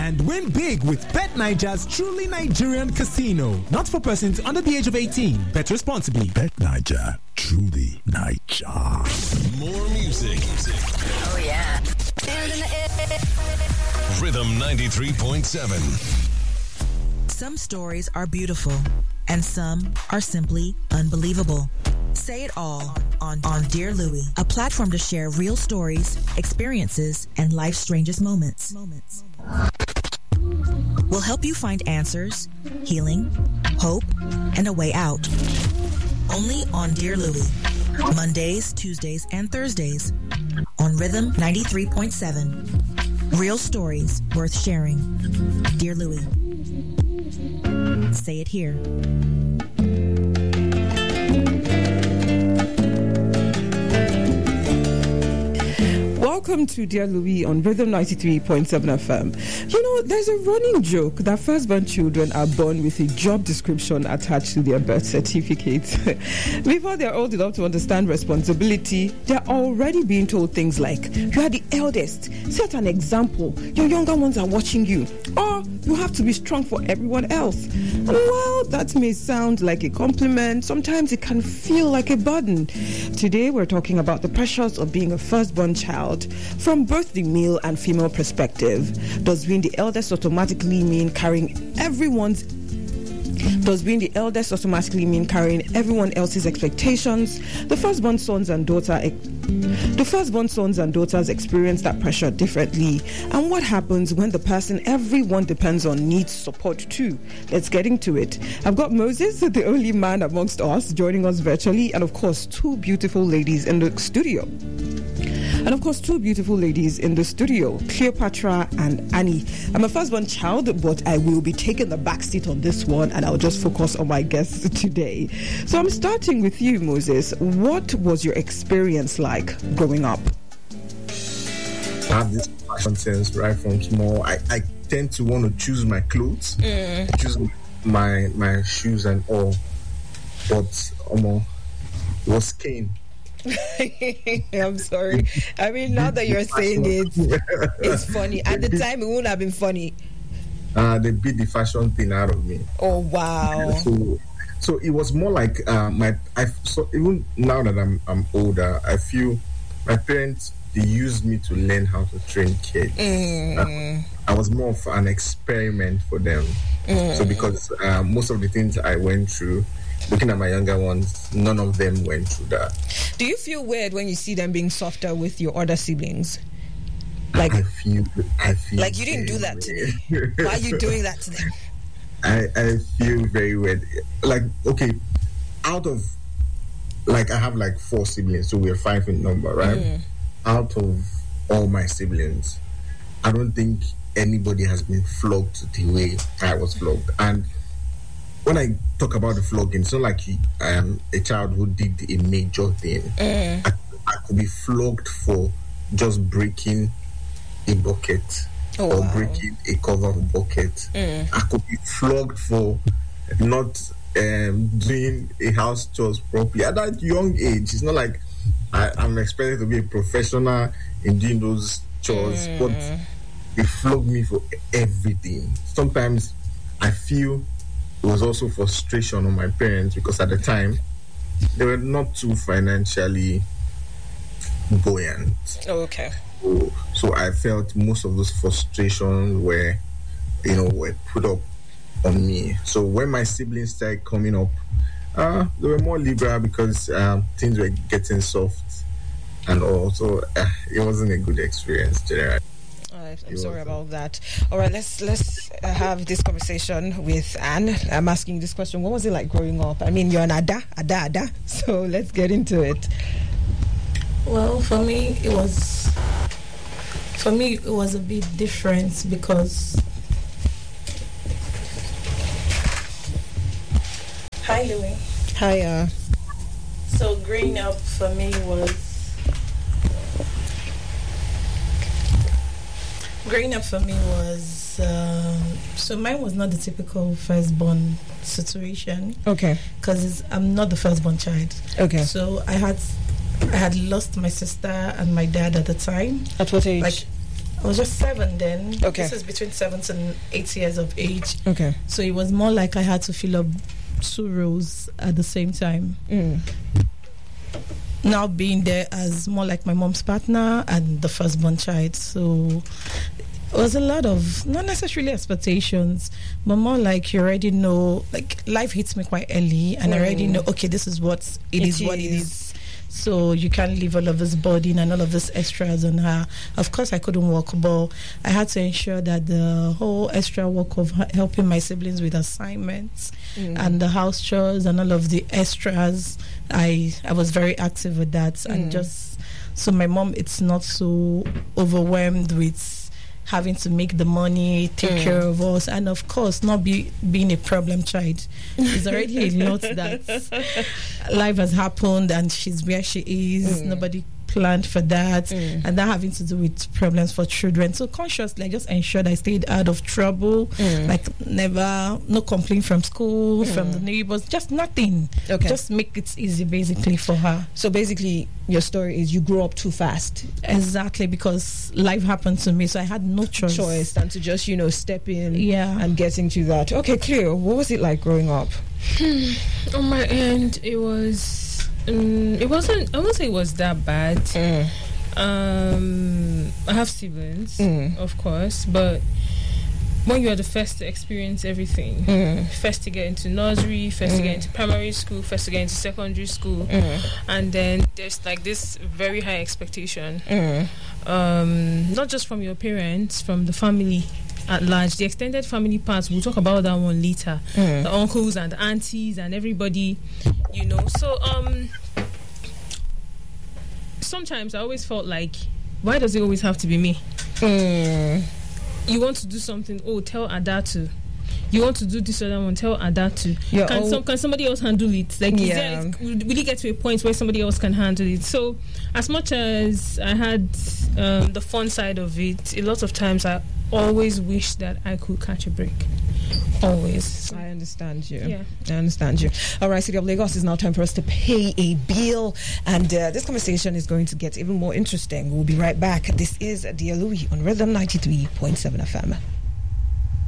and win big with Bet Niger's truly Nigerian casino. Not for persons under the age of 18. Bet responsibly. Bet Niger, truly Niger. More music. Oh, yeah. Rhythm 93.7. Some stories are beautiful, and some are simply unbelievable. Say it all on Dear Louie, a platform to share real stories, experiences, and life's strangest moments. We'll help you find answers, healing, hope, and a way out. Only on Dear Louie. Mondays, Tuesdays, and Thursdays on Rhythm 93.7. Real stories worth sharing. Dear Louie. Say it here. Welcome to Dear Louie on Rhythm 93.7 FM. You know, there's a running joke that firstborn children are born with a job description attached to their birth certificate. Before they're old enough to understand responsibility, they're already being told things like, you are the eldest, set an example, your younger ones are watching you, or you have to be strong for everyone else. And while that may sound like a compliment, sometimes it can feel like a burden. Today we're talking about the pressures of being a firstborn child from both the male and female perspective. Does being the eldest automatically mean carrying everyone else's expectations? The firstborn sons and daughters experience that pressure differently. And what happens when the person everyone depends on needs support too? Let's get into it. I've got Moses, the only man amongst us, joining us virtually, and of course, two beautiful ladies in the studio, Cleopatra and Annie. I'm a firstborn child, but I will be taking the back seat on this one, and I'll just focus on my guests today. So I'm starting with you, Moses. What was your experience like growing up? I have this fashion sense right from small. I tend to want to choose my clothes, choose my shoes and all, but it was cane. I'm sorry. I mean, now that you're saying it, it's funny. At the time, it wouldn't have been funny. They beat the fashion thing out of me. Oh wow! So it was more like even now that I'm older, I feel my parents, they used me to learn how to train kids. I was more of an experiment for them. So because most of the things I went through, looking at my younger ones, none of them went through that. Do you feel weird when you see them being softer with your other siblings? Like I feel like you didn't do that to me. Why are you doing that to them? I feel very weird. Like, okay, out of, like, I have like 4 siblings, so we're 5 in number, right? Out of all my siblings, I don't think anybody has been flogged the way I was flogged. And when I talk about the flogging, it's not like I am a child who did a major thing. I could be flogged for just breaking a bucket or breaking a cover of a bucket. I could be flogged for not doing a house chores properly at that young age. It's not like I'm expected to be a professional in doing those chores, but they flogged me for everything. Sometimes I feel it was also frustration on my parents because at the time they were not too financially buoyant. Oh, okay. So I felt most of those frustrations were put up on me. So when my siblings started coming up, they were more liberal because things were getting soft and all. So it wasn't a good experience generally. I'm sorry about that. All right, let's have this conversation with Anne. I'm asking you this question. What was it like growing up? I mean, you're an Ada. So let's get into it. Well, for me, it was a bit different because... Hi, Louie. Hi. So growing up for me was... so mine was not the typical firstborn situation. Okay. Because I'm not the firstborn child. Okay. So I had lost my sister and my dad at the time. At what age? Like I was just 7 then. Okay. This is between 7 and 8 years of age. Okay. So it was more like I had to fill up 2 roles at the same time. Now being there as more like my mom's partner and the firstborn child. So it was a lot of, not necessarily expectations, but more like you already know, like life hits me quite early and I already know, okay, this is what it is what it is. So you can't leave all of this burden and all of this extras on her. Of course, I couldn't work, but I had to ensure that the whole extra work of helping my siblings with assignments and the house chores and all of the extras, I was very active with that. And just so my mom, it's not so overwhelmed with having to make the money, take care of us, and of course not being a problem child. There's already a lot that life has happened and she's where she is. Nobody planned for that, and that having to do with problems for children. So consciously I just ensured I stayed out of trouble, like no complaint from school, from the neighbors, just nothing. Just make it easy basically for her. So basically your story is you grew up too fast. Exactly, because life happened to me, so I had no choice than to just step in and get into that. Okay, Cleo, what was it like growing up? On my end, it was it wasn't, I won't say it was that bad. I have siblings, of course, but when you are the first to experience everything, first to get into nursery, first to get into primary school, first to get into secondary school, and then there's like this very high expectation, not just from your parents, from the family at large, the extended family parts. We'll talk about that one later. The uncles and the aunties and everybody, So sometimes I always felt like, why does it always have to be me? You want to do something, tell Ada to. You want to do this other one, tell Ada to. Can somebody else handle it? Like, will it get to a point where somebody else can handle it? So, as much as I had the fun side of it, a lot of times I always wish that I could catch a break. Always. I understand you. Yeah. I understand you. All right, City of Lagos, it's now time for us to pay a bill. And this conversation is going to get even more interesting. We'll be right back. This is Dear Louis on Rhythm 93.7 FM.